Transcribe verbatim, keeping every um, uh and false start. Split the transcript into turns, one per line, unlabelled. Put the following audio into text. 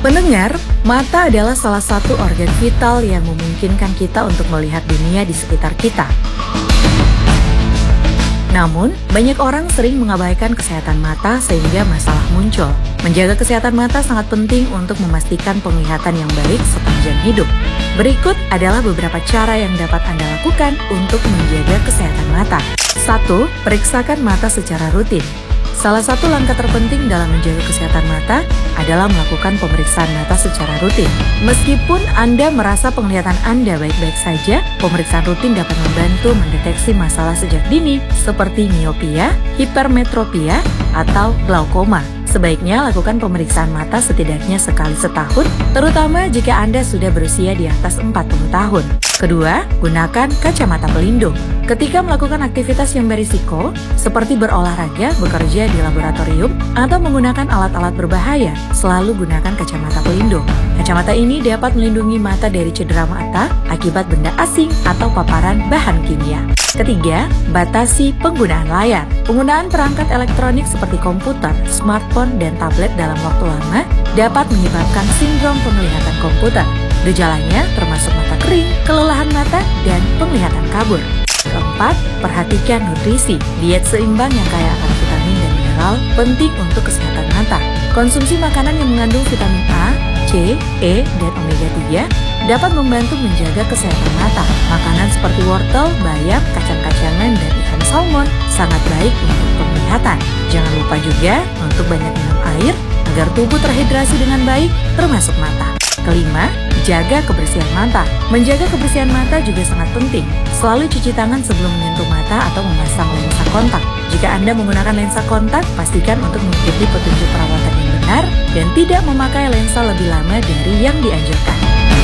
Pendengar, mata adalah salah satu organ vital yang memungkinkan kita untuk melihat dunia di sekitar kita. Namun, banyak orang sering mengabaikan kesehatan mata sehingga masalah muncul. Menjaga kesehatan mata sangat penting untuk memastikan penglihatan yang baik sepanjang hidup. Berikut adalah beberapa cara yang dapat Anda lakukan untuk menjaga kesehatan mata. satu. Periksakan mata secara rutin. Salah satu langkah terpenting dalam menjaga kesehatan mata adalah melakukan pemeriksaan mata secara rutin. Meskipun Anda merasa penglihatan Anda baik-baik saja, pemeriksaan rutin dapat membantu mendeteksi masalah sejak dini seperti miopia, hipermetropia, atau glaukoma. Sebaiknya lakukan pemeriksaan mata setidaknya sekali setahun, terutama jika Anda sudah berusia di atas empat puluh tahun. Kedua, gunakan kacamata pelindung. Ketika melakukan aktivitas yang berisiko, seperti berolahraga, bekerja di laboratorium, atau menggunakan alat-alat berbahaya, selalu gunakan kacamata pelindung. Kacamata ini dapat melindungi mata dari cedera mata akibat benda asing atau paparan bahan kimia. Ketiga, batasi penggunaan layar. Penggunaan perangkat elektronik seperti komputer, smartphone, dan tablet dalam waktu lama dapat menyebabkan sindrom penglihatan komputer. Gejalanya termasuk mata kering, kelelahan mata, dan penglihatan kabur. Keempat, perhatikan nutrisi. Diet seimbang yang kaya akan vitamin dan mineral penting untuk kesehatan mata. Konsumsi makanan yang mengandung vitamin A, C, E, dan omega tiga dapat membantu menjaga kesehatan mata. Makanan seperti wortel, bayam, kacang-kacangan, dan ikan salmon sangat baik untuk penglihatan. Jangan lupa juga untuk banyak minum air agar tubuh terhidrasi dengan baik, termasuk mata. Kelima, jaga kebersihan mata. Menjaga kebersihan mata juga sangat penting. Selalu cuci tangan sebelum menyentuh mata atau memasang lensa kontak. Jika Anda menggunakan lensa kontak, pastikan untuk mengikuti petunjuk perawatan yang benar dan tidak memakai lensa lebih lama dari yang dianjurkan.